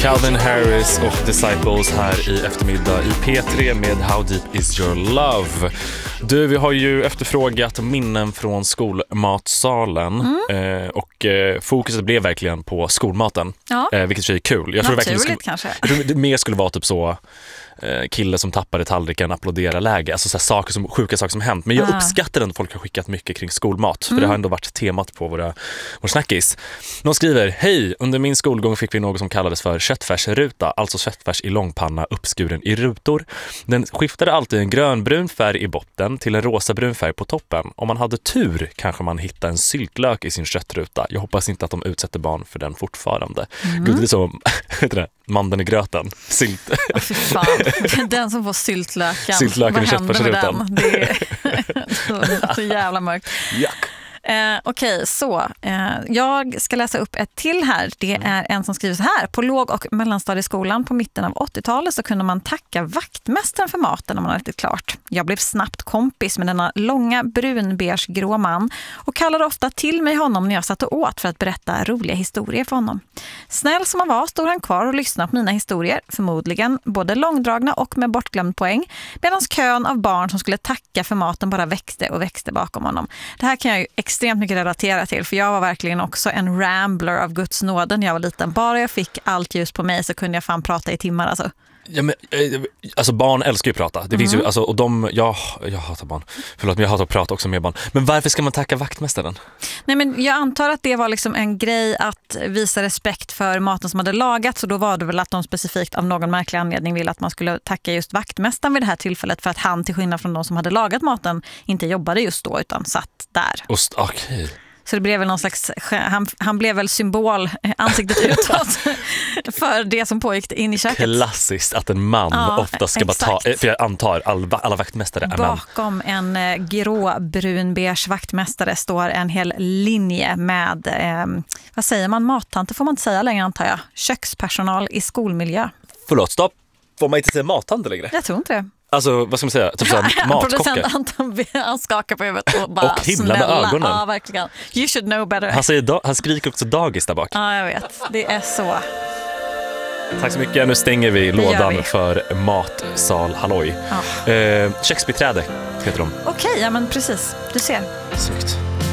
Calvin Harris och Disciples här i eftermiddag i P3 med How Deep Is Your Love. Du, vi har ju efterfrågat minnen från skolmatsalen och fokuset blev verkligen på skolmaten, vilket är kul. Jag tror verkligen det mer skulle vara typ så kille som tappade tallriken, applådera läge, alltså så här sjuka saker som hänt. Men jag uppskattar att folk har skickat mycket kring skolmat, för det har ändå varit temat på vår snackis. Någon skriver: hej, under min skolgång fick vi något som kallades för köttfärsruta, alltså köttfärs i långpanna uppskuren i rutor. Den skiftade alltid en grönbrun färg i botten till en rosabrun färg på toppen. Om man hade tur kanske man hittade en syltlök i sin köttruta. Jag hoppas inte att de utsätter barn för den fortfarande. Gud, det är så, heter det, mandeln i gröten. Sylt. Fy fan. Den som får syltlöken. Syltlöken i köttfärsrutan. Det är så jävla mörkt. Jack. Okej, så jag ska läsa upp ett till här. Det är en som skriver så här: på låg- och mellanstadieskolan på mitten av 80-talet så kunde man tacka vaktmästaren för maten när man hade ätit klart. Jag blev snabbt kompis med denna långa brunbeige-grå man och kallade ofta till mig honom när jag satt och åt för att berätta roliga historier för honom. Snäll som han var stod han kvar och lyssnade på mina historier, förmodligen både långdragna och med bortglömd poäng, medan kön av barn som skulle tacka för maten bara växte och växte bakom honom. Det här kan jag ju extremt mycket relatera till, för jag var verkligen också en rambler av Guds nåden när jag var liten. Bara jag fick allt ljus på mig så kunde jag fan prata i timmar alltså. Ja, men, alltså barn älskar ju att prata. Det finns ju, alltså, och jag hatar barn. Förlåt, men jag hatar att prata också med barn. Men varför ska man tacka vaktmästaren? Nej, men jag antar att det var liksom en grej att visa respekt för maten som hade lagats, så då var det väl att de specifikt av någon märklig anledning ville att man skulle tacka just vaktmästaren vid det här tillfället, för att han, till skillnad från de som hade lagat maten, inte jobbade just då utan satt där. Okej. Så det blev väl någon slags, han blev väl symbol, ansiktet utåt för det som pågick in i köket. Klassiskt att en man ofta ska bara ta, för jag antar alla vaktmästare är män. Bakom en grå brunbeige vaktmästare står en hel linje med, vad säger man, mattanter får man inte säga längre antar jag, kökspersonal i skolmiljö. Förlåt, stopp. Får man inte säga mattanter längre? Jag tror inte det. Alltså, vad ska man säga? Typ såhär matkockar. Producent han skakar på huvudet och bara och himla med ögonen. Ja, verkligen. You should know better. Han skriker också dagis där bak. Ja, jag vet. Det är så. Tack så mycket. Nu stänger vi lådan för matsal halloj. Köksbiträde heter de. Okej, ja men precis. Du ser. Snyggt.